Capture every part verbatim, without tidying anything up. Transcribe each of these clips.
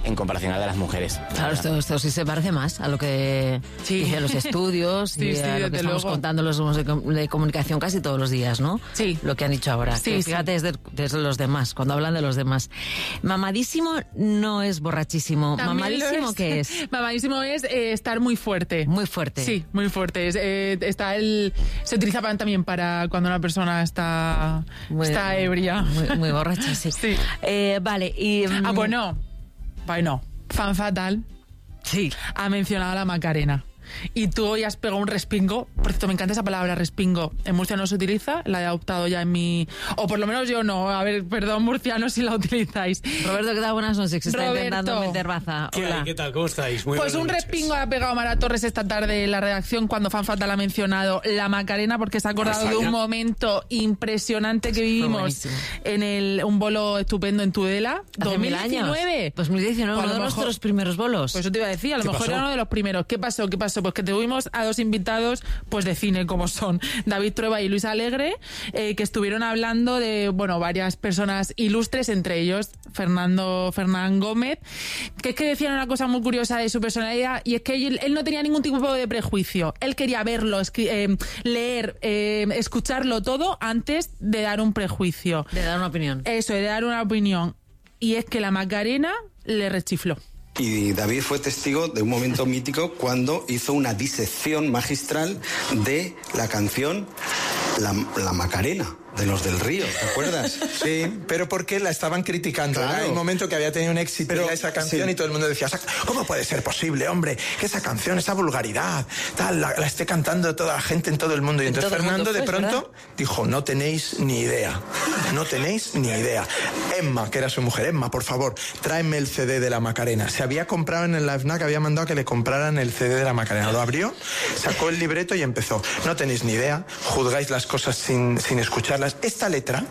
en comparación a de las mujeres. Claro, esto, esto sí se parece más a lo que sí. dicen los estudios sí, y sí, a lo que estamos luego. contando los de, de comunicación casi todos los días, ¿no? Sí. Lo que han dicho ahora. Sí, que fíjate, sí. es de, de los demás, cuando hablan de los demás. Mamadísimo no es borrachísimo. También Mamadísimo, es, ¿qué es? Mamadísimo es eh, estar muy fuerte. Muy fuerte. Sí, muy fuerte. Es, eh, está el, se utiliza también para cuando una persona está, muy, está ebria. Muy, muy borracha, sí. sí. Eh, vale, y... Ah, bueno. Bueno, Fan Fatal sí. ha mencionado a la Macarena. Y tú hoy has pegado un respingo. Por cierto, me encanta esa palabra, respingo. En Murcia no se utiliza, la he adoptado ya en mi... O por lo menos yo no. A ver, perdón, murcianos, si la utilizáis. Roberto, ¿qué tal? Buenas noches. Se está Roberto. intentando meter baza. ¿Qué Hola. hay? ¿Qué tal? ¿Cómo estáis? Muy pues un noches. respingo ha pegado Mara Torres esta tarde en la redacción cuando Fan Fatal ha mencionado la Macarena, porque se ha acordado de un momento impresionante que vivimos en el un bolo estupendo en Tudela. ¿Hace dos mil diecinueve. dos mil diecinueve, uno de nuestros primeros bolos. Pues eso te iba a decir, a lo mejor pasó? era uno de los primeros. ¿Qué pasó? ¿Qué pasó? Pues que tuvimos a dos invitados pues de cine, como son David Trueba y Luis Alegre, eh, que estuvieron hablando de, bueno, varias personas ilustres, entre ellos Fernando Fernán Gómez, que es que decían una cosa muy curiosa de su personalidad, y es que él, él no tenía ningún tipo de prejuicio. Él quería verlo, escri- eh, leer, eh, escucharlo todo antes de dar un prejuicio. De dar una opinión. Eso, de dar una opinión. Y es que la Macarena le rechifló. Y David fue testigo de un momento mítico cuando hizo una disección magistral de la canción La, la Macarena, de los del Río, ¿te acuerdas? Sí, pero porque la estaban criticando. Claro. Era un momento que había tenido un éxito Pero, esa canción sí. y todo el mundo decía, ¿cómo puede ser posible, hombre, que esa canción, esa vulgaridad, tal, la, la esté cantando toda la gente en todo el mundo? Y entonces Fernando de pronto dijo, no tenéis ni idea, no tenéis ni idea. Emma, que era su mujer, Emma, por favor, tráeme el C D de la Macarena. Se había comprado en el FNAC, había mandado que le compraran el C D de la Macarena. Lo abrió, sacó el libreto y empezó. No tenéis ni idea, juzgáis las cosas sin, sin escucharlas. Esta letra,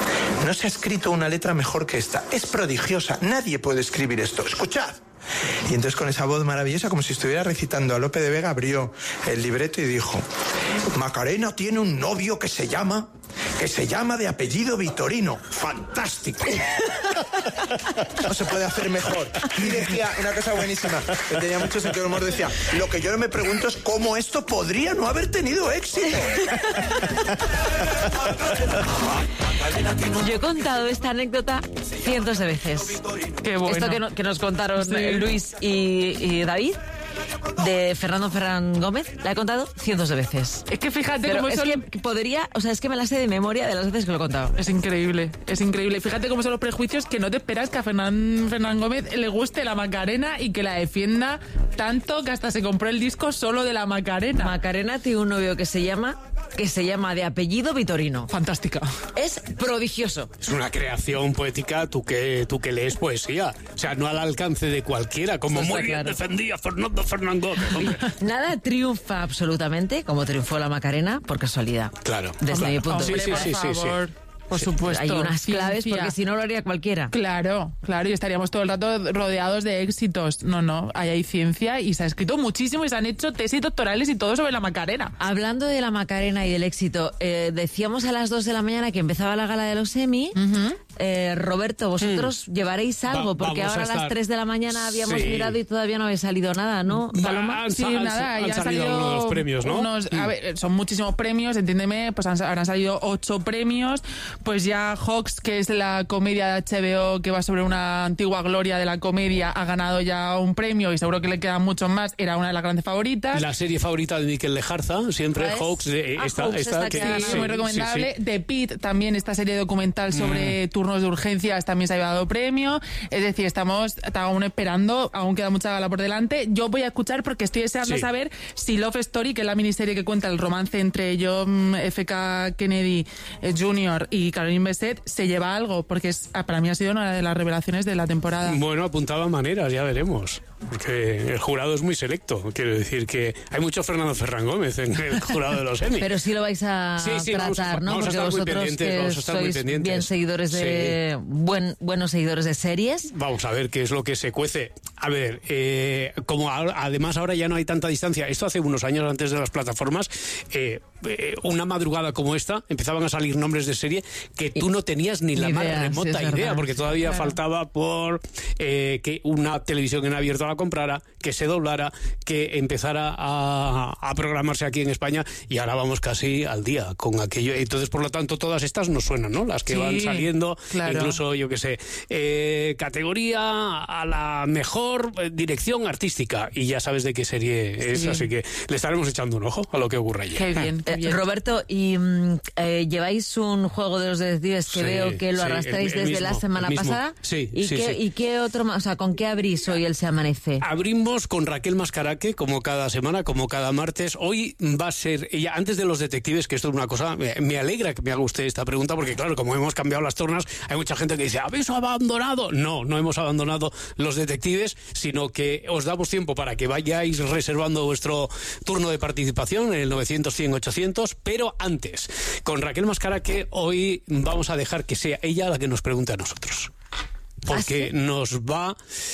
no se ha escrito una letra mejor que esta. Es prodigiosa, nadie puede escribir esto. Escuchad. Y entonces con esa voz maravillosa, como si estuviera recitando a Lope de Vega, abrió el libreto y dijo, Macarena tiene un novio que se llama, que se llama de apellido Vitorino. ¡Fantástico! No se puede hacer mejor. Y decía una cosa buenísima, que tenía mucho sentido del humor, decía, lo que yo me pregunto es cómo esto podría no haber tenido éxito. Yo he contado esta anécdota cientos de veces. Qué bueno. Esto que, no, que nos contaron Sí. Luis y, y David, de Fernando Ferrán Gómez, la he contado cientos de veces. Es que fíjate Pero cómo es son... que podría, o sea, es que me la sé de memoria de las veces que lo he contado. Es increíble, es increíble. Fíjate cómo son los prejuicios, que no te esperas que a Fernán, Fernán Gómez le guste la Macarena y que la defienda tanto que hasta se compró el disco solo de la Macarena. Macarena tiene un novio que se llama, que se llama de apellido Vitorino. Fantástica. Es prodigioso. Es una creación poética, tú que, tú que lees poesía. O sea, no al alcance de cualquiera, como Eso muy está bien claro. defendía Fernando Fernán Gómez. Hombre. Nada triunfa absolutamente como triunfó la Macarena por casualidad. Claro. Desde claro. mi punto de Sí, vista. sí, Por sí, sí, sí. favor. Por supuesto. Hay unas claves Ciencia. porque si no lo haría cualquiera. Claro, claro, y estaríamos todo el rato rodeados de éxitos. No, no, ahí hay ciencia y se ha escrito muchísimo y se han hecho tesis doctorales y todo sobre la Macarena. Hablando de la Macarena y del éxito, eh, decíamos a las dos de la mañana que empezaba la gala de los Emmy. Uh-huh. Eh, Roberto, vosotros mm. llevaréis algo, Va, porque ahora a, a las tres de la mañana habíamos sí. mirado y todavía no había salido nada, ¿no, Paloma? Han, Sí, han, nada, han ya han salido salido algunos premios, ¿no? unos- Mm. a ver, son muchísimos premios, entiéndeme, pues han, habrán salido ocho premios, pues ya Hawks, que es la comedia de H B O que va sobre una antigua gloria de la comedia, ha ganado ya un premio y seguro que le quedan muchos más, era una de las grandes favoritas. La serie favorita de Miquel Lejarza, siempre ¿Cuál es? Hawks, eh, Ah, esta, Hawks, esta, esta que, que- Sí, sí, muy recomendable. sí, sí. The Pit, también esta serie documental sobre turnos de urgencias, también se ha llevado premio. Es decir, estamos aún esperando, aún queda mucha gala por delante. Yo voy a escuchar porque estoy deseando Sí. saber si Love Story, que es la miniserie que cuenta el romance entre John F K Kennedy eh, junior y Caroline Bessette, se lleva algo, porque es, para mí ha sido una de las revelaciones de la temporada. Bueno, apuntaba maneras, ya veremos. Porque el jurado es muy selecto. Quiero decir que hay mucho Fernando Ferrán Gómez en el jurado de los Emmy. Pero sí lo vais a Sí, sí, vamos a- tratar, ¿no? vamos a Porque estar muy vosotros pendientes, que vamos a estar muy sois pendientes. bien seguidores de buen, buenos seguidores de series. Vamos a ver qué es lo que se cuece. A ver, eh, como ahora, además ahora ya no hay tanta distancia, esto hace unos años antes de las plataformas, eh, eh, una madrugada como esta, empezaban a salir nombres de serie que tú no tenías ni la Ni más idea, remota sí, es idea, verdad. porque todavía Claro. faltaba por eh, que una televisión en abierto la comprara, que se doblara, que empezara a, a programarse aquí en España, y ahora vamos casi al día con aquello. Entonces, por lo tanto, todas estas nos suenan, ¿no? Las que Sí, van saliendo, claro. incluso, yo qué sé, eh, categoría a la mejor eh, dirección artística, y ya sabes de qué serie es, Sí. así que le estaremos echando un ojo a lo que ocurra allí. Qué bien, qué Eh, bien. Roberto, y mm, eh, lleváis un juego de los detectives que Sí, veo que lo sí, arrastráis el- el desde la mismo, semana el mismo. pasada. Sí, ¿Y, sí, qué, sí. ¿Y qué otro más? O sea, ¿con qué abrís hoy el Se Amanece? Abrimos con Raquel Mascaraque, como cada semana, como cada martes. Hoy va a ser ella, antes de los detectives, que esto es una cosa, me, me alegra que me haga usted esta pregunta, porque claro, como hemos cambiado las tornas, hay mucha gente que dice, ¿habéis abandonado? No, no hemos abandonado los detectives, sino que os damos tiempo para que vayáis reservando vuestro turno de participación en el novecientos, cien, ochocientos, pero antes, con Raquel Mascaraque, hoy vamos a dejar que sea ella la que nos pregunte a nosotros. Porque ¿Ah, sí? nos va,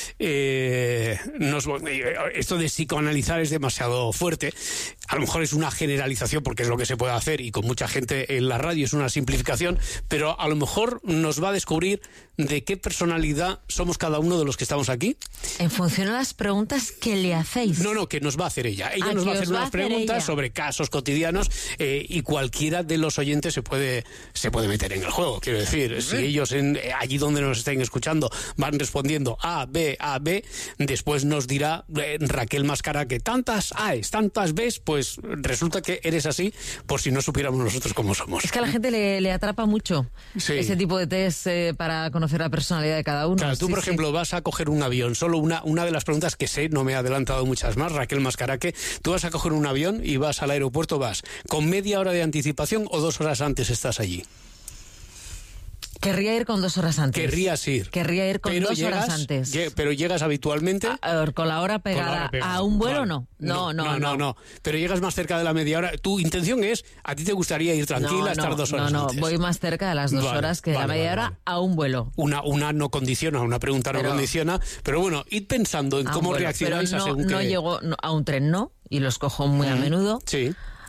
eh, nos va- eh, esto de psicoanalizar es demasiado fuerte. A lo mejor es una generalización porque es lo que se puede hacer, y con mucha gente en la radio es una simplificación, pero a lo mejor nos va a descubrir de qué personalidad somos cada uno de los que estamos aquí. En función a las preguntas que le hacéis. No, no, que nos va a hacer ella. Ella Ah, nos que va a os hacer va a unas hacer preguntas ella. sobre casos cotidianos, eh, y cualquiera de los oyentes se puede se puede meter en el juego. Quiero decir, si ellos en, eh, allí donde nos estén escuchando van respondiendo A, B, A, B, después nos dirá eh, Raquel Mascaraque, tantas A's, tantas B's, pues resulta que eres así, por si no supiéramos nosotros cómo somos. Es que a la gente le, le atrapa mucho Sí. ese tipo de test eh, para conocer la personalidad de cada uno. Claro, tú, Sí, por sí. ejemplo, vas a coger un avión, solo una, una de las preguntas que sé, no me he adelantado muchas más, Raquel Mascaraque, tú vas a coger un avión y vas al aeropuerto, vas con media hora de anticipación o dos horas antes estás allí. Querría ir con dos horas antes. Querrías ir. Querría ir con Pero dos horas llegas- antes. lle- Pero llegas habitualmente... A- a ver, con la hora con la pegada hora pegada. a un vuelo, Vale. no. No, no, no, no, no. Pero llegas más cerca de la media hora. Tu intención es, a ti te gustaría ir tranquila, no, estar no, dos horas No, no, antes. voy más cerca de las dos Vale, horas que de vale, la media vale, hora vale. a un vuelo. Una, una no condiciona, una pregunta no Pero- condiciona, pero bueno, id pensando en A un cómo vuelo. reaccionáis Pero a no, según no qué- llego no, a un tren, no, y los cojo muy a menudo. Sí.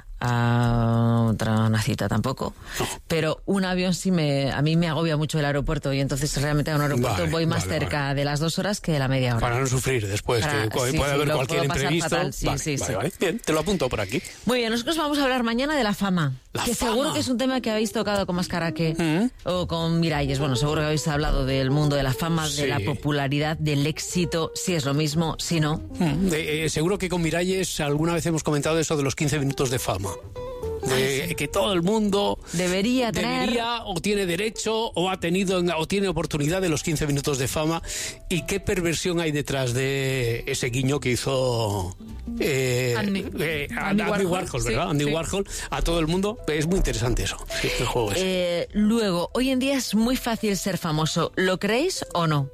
A otra una cita tampoco. Pero un avión sí me, a mí me agobia mucho el aeropuerto, y entonces realmente a un aeropuerto Vale, voy más vale, cerca vale. de las dos horas que de la media hora. Para no sufrir después, Para- que puede sí, puede sí, haber lo cualquier puedo pasar imprevisto. fatal, sí, vale, sí, vale, sí. vale. Bien, te lo apunto por aquí. Muy bien, nosotros vamos a hablar mañana de la fama. La que fama. seguro que es un tema que habéis tocado con Mascaraque Mm. o con Miralles. Bueno, seguro que habéis hablado del mundo de la fama, Sí. de la popularidad, del éxito, si es lo mismo, si no. Mm, eh, eh, seguro que con Miralles alguna vez hemos comentado eso de los quince minutos de fama. De que todo el mundo Debería tener... debería o tiene derecho o ha tenido o tiene oportunidad de los quince minutos de fama, y qué perversión hay detrás de ese guiño que hizo eh, Andy- eh, Andy Andy Warhol, Warhol, sí, ¿verdad? Andy sí. Warhol a todo el mundo. Es muy interesante eso, sí, el juego ese. Eh, luego, hoy en día es muy fácil ser famoso. ¿Lo creéis o no?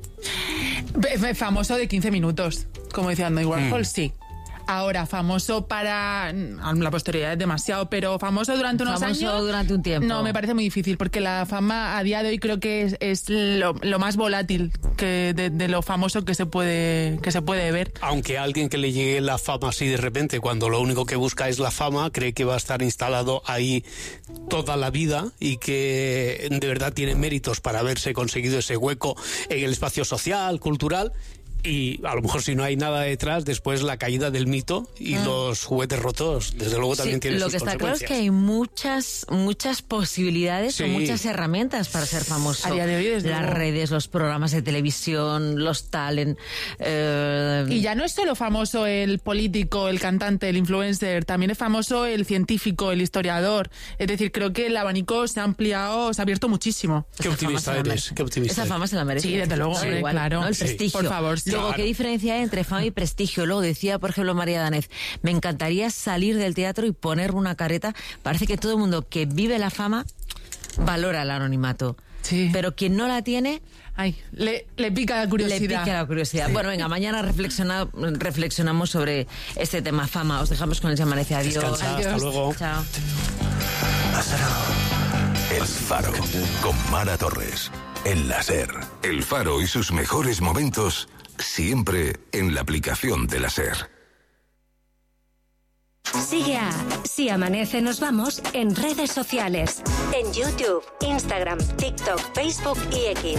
Be- be- Famoso de quince minutos, como decía Andy Warhol, Mm. sí. Ahora, famoso para mm, la posteridad es demasiado, pero famoso durante unos Famoso años... durante un tiempo. No, me parece muy difícil, porque la fama a día de hoy creo que es, es lo, lo más volátil que de, de lo famoso que se puede que se puede ver. Aunque a alguien que le llegue la fama así de repente, cuando lo único que busca es la fama, cree que va a estar instalado ahí toda la vida y que de verdad tiene méritos para haberse conseguido ese hueco en el espacio social, cultural. Y a lo mejor si no hay nada detrás, después la caída del mito y los juguetes rotos, desde luego también Sí, tiene lo sus que está claro es consecuencias. que hay muchas muchas posibilidades Sí. o muchas herramientas para ser famoso. A día de hoy, desde Las luego. redes, los programas de televisión, los talent. eh, Y ya no es solo famoso el político, el cantante, el influencer, también es famoso el científico, el historiador. Es decir, creo que el abanico se ha ampliado, se ha abierto muchísimo. Qué esa optimista fama se la eres, mere- qué optimista Esa eres. fama se la merece. Sí, desde luego, Da hombre, igual, claro. ¿no? El Sí, prestigio. por favor, sí. Luego, Claro. ¿qué diferencia hay entre fama y prestigio? Luego decía, por ejemplo, María Danez, me encantaría salir del teatro y poner una careta. Parece que todo el mundo que vive la fama valora el anonimato. Sí. Pero quien no la tiene, Ay, le, le pica la le curiosidad. pica la curiosidad. Bueno, venga, mañana reflexiona, reflexionamos sobre este tema fama. Os dejamos con el Se Amanece. Adiós. Descansa, hasta Adiós. luego. Chao. El Faro, con Mara Torres. En la SER. El Faro y sus mejores momentos siempre en la aplicación de la SER. Sigue a Si Amanece Nos Vamos en redes sociales. En YouTube, Instagram, TikTok, Facebook y X.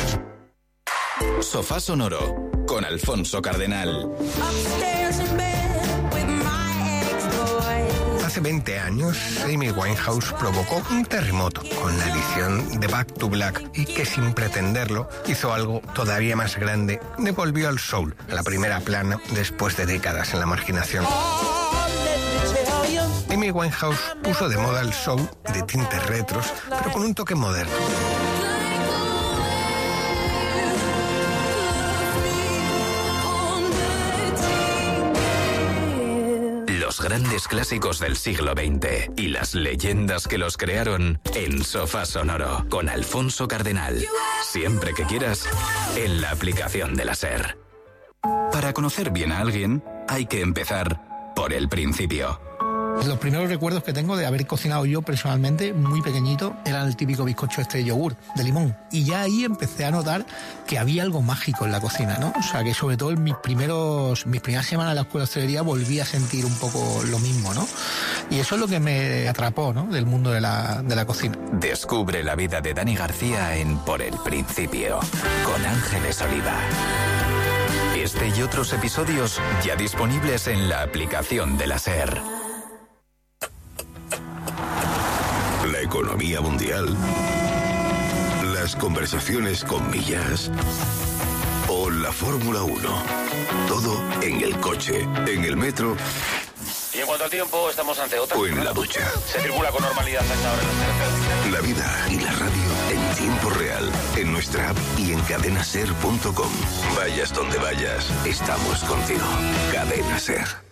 Sofá Sonoro con Alfonso Cardenal. Hace veinte años, Amy Winehouse provocó un terremoto con la edición de Back to Black y que sin pretenderlo hizo algo todavía más grande. Devolvió al soul a la primera plana después de décadas en la marginación. Amy Winehouse puso de moda el soul de tintes retros, pero con un toque moderno. Los grandes clásicos del siglo veinte y las leyendas que los crearon en Sofá Sonoro con Alfonso Cardenal. Siempre que quieras, en la aplicación de la SER. Para conocer bien a alguien, hay que empezar por el principio. Los primeros recuerdos que tengo de haber cocinado yo personalmente, muy pequeñito, eran el típico bizcocho este de yogur, de limón. Y ya ahí empecé a notar que había algo mágico en la cocina, ¿no? O sea, que sobre todo en mis primeros, mis primeras semanas en la escuela de hostelería volví a sentir un poco lo mismo, ¿no? Y eso es lo que me atrapó, ¿no? Del mundo de la, de la cocina. Descubre la vida de Dani García en Por el Principio, con Ángeles Oliva. Este y otros episodios ya disponibles en la aplicación de la SER. La economía mundial, las conversaciones con millas o la Fórmula uno. Todo en el coche, en el metro. Y en cuanto al tiempo, estamos ante otra. O en la ducha. Se circula con normalidad hasta ahora en las carreteras. La vida y la radio en tiempo real, en nuestra app y en cadena ser punto com. Vayas donde vayas, estamos contigo. Cadena SER.